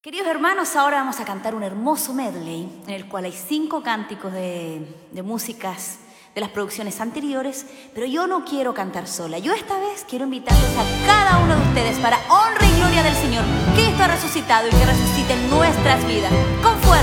Queridos hermanos, ahora vamos a cantar un hermoso medley en el cual hay 5 cánticos de músicas de las producciones anteriores, pero yo no quiero cantar sola. Yo esta vez quiero invitarlos a cada uno de ustedes para honra y gloria del Señor. Cristo ha resucitado y que resucite en nuestras vidas. Con fuerza.